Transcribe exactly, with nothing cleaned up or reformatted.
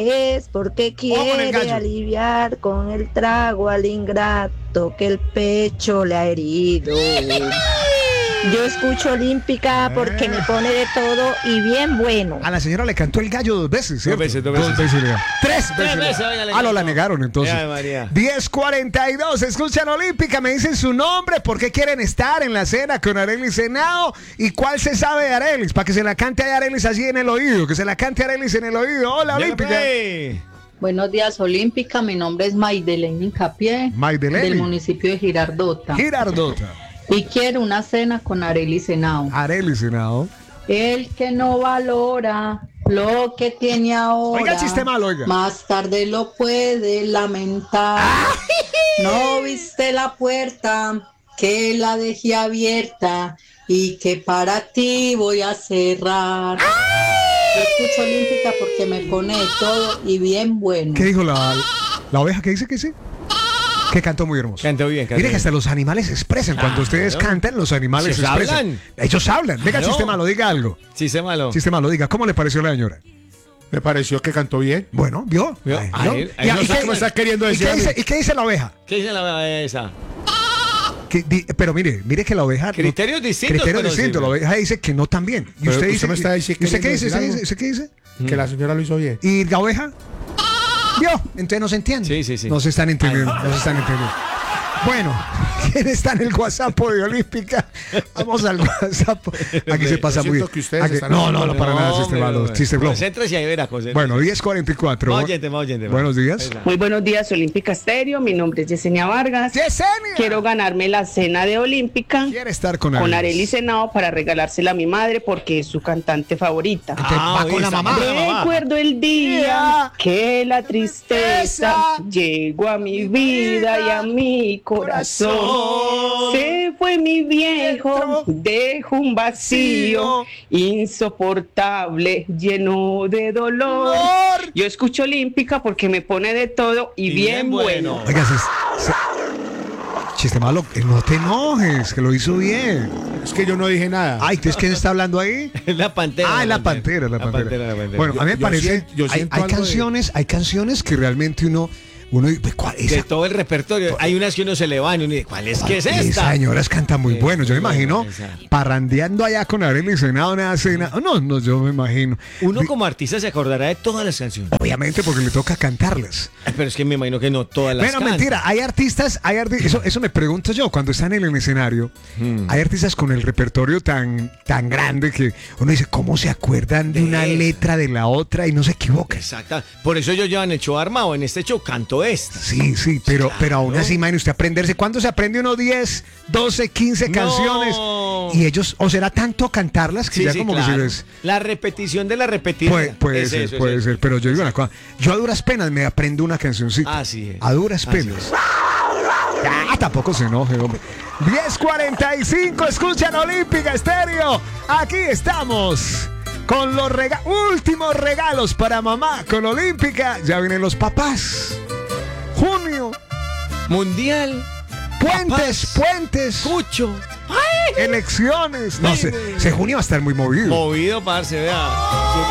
es porque quiere aliviar con el trago al ingrato que el pecho le ha herido. Yo escucho Olímpica porque me pone de todo y bien bueno. A la señora le cantó el gallo dos veces, ¿cierto? Dos veces, dos veces. Dos veces. Tres veces. Tres veces, oiga, Ah, no, la negaron entonces. Ay, María. diez cuarenta y dos, escuchan Olímpica, me dicen su nombre, por qué quieren estar en la cena con Arelis Henao y cuál se sabe de Arelis, para que se la cante a Arelis allí en el oído, que se la cante a Arelis en el oído. Hola, Olímpica. Buenos días, Olímpica. Mi nombre es Maidelene Incapié, Maidelene. del municipio de Girardota. Girardota. Y quiero una cena con Arelis Henao. Arelis Henao. El que no valora lo que tiene ahora, Oiga el chiste malo, oiga. más tarde lo puede lamentar. ¡Ay! No viste la puerta que la dejé abierta y que para ti voy a cerrar. ¡Ay! Yo escucho Olímpica porque me pone de todo y bien bueno. ¿Qué dijo la, la oveja? ¿Qué dice? ¿Qué dice? Que cantó muy hermoso. Cantó bien, cantó Mire que bien. hasta los animales se expresan. Cuando ustedes cantan, los animales se ¿Ellos expresan. hablan? Ellos hablan. Venga, Claro. chiste malo, diga algo. Chiste malo. Chiste malo, diga. ¿Cómo le pareció a la señora? Me pareció que cantó bien. Bueno, ¿vio? ¿Vio? Ay, Ahí- ¿no? ahí Y- no y sé qué- qué me está queriendo ¿Y decir qué a mí? dice, ¿y qué dice la oveja? ¿Qué dice la esa? Que di- pero mire, mire que la oveja... no- Criterios distintos, Criterios pero distintos. sí, La oveja dice que no tan bien. Y Pero usted usted dice... me está diciendo- ¿Y usted qué dice? queriendo ¿Usted decir qué dice? ¿Usted qué dice? Que la señora lo hizo bien. ¿Y la oveja? ¿Vio? Entonces no se entiende. Sí, sí, sí. No se están entendiendo, no se están entendiendo. Bueno, ¿quién está en el WhatsApp de Olímpica? Vamos al WhatsApp. Aquí se pasa Yo muy siento que ustedes aquí- están No, haciendo- no, no, para nada, chiste malo, chiste flojo. Concéntrese ahí, verá, concéntrese. Bueno, diez cuarenta y cuatro. Más oyente, más oyente, más. Buenos días. Muy buenos días, Olímpica Estéreo. Mi nombre es Yesenia Vargas. ¡Yesenia! Quiero ganarme la cena de Olímpica Quiere estar con con Arelis. Arelis Henao para regalársela a mi madre porque es su cantante favorita. Te va con la esa, mamá. con la mamá. Recuerdo el día Yeah. que la tristeza llegó a mi vida y a mi corazón. Se fue mi viejo, dejó un vacío insoportable, lleno de dolor. Yo escucho Olímpica porque me pone de todo y, Y bien, bien bueno. bueno. Oiga, se- se- chiste malo, eh, no te enojes, que lo hizo bien. Es que yo no dije nada. Ay, ¿entonces quién está hablando ahí? Es la pantera. Ah, es la pantera, la pantera. la pantera. Bueno, a mí me Yo- yo parece, siento- yo hay, siento hay algo de- canciones, hay canciones que realmente uno, uno dice, pues, ¿cuál de esa? todo el repertorio. Hay unas que uno se le va y uno dice, ¿cuál es que es Esa esta? señora canta muy Sí, bueno, yo me bueno, imagino esa. parrandeando allá con Arelis Henao en la cena. No, no, yo me imagino. Uno Di- como artista se acordará de todas las canciones. Obviamente porque le toca cantarlas. Ay, pero es que me imagino que no todas las Pero canta. mentira, hay artistas, hay arti- eso, eso me pregunto yo, cuando están en el escenario, Hmm. hay artistas con el repertorio tan, tan grande que uno dice, ¿cómo se acuerdan de, De una esa. letra de la otra y no se equivocan? Exacto. Por eso yo llevan el show armado. En este show canto esta. Sí, sí, pero, Claro. pero aún así, imagine usted aprenderse. ¿Cuándo se aprende uno diez, doce, quince No. canciones? Y ellos, o será tanto cantarlas que Sí, ya sí, como claro. que se les... La repetición de la repetida. Puede, puede Es ser, eso, es puede eso. ser, pero yo digo una cosa, yo a duras penas me aprendo una cancioncita. Así es. A duras Así penas. Ah, tampoco se enoje, hombre. diez cuarenta y cinco, escuchan Olímpica Estéreo. Aquí estamos con los rega- últimos regalos para mamá con Olímpica. Ya vienen los papás. Junio, Mundial. puentes, Papás. puentes, Cucho. elecciones. No sé, ese junio va a estar muy movido. Movido, parce, vea.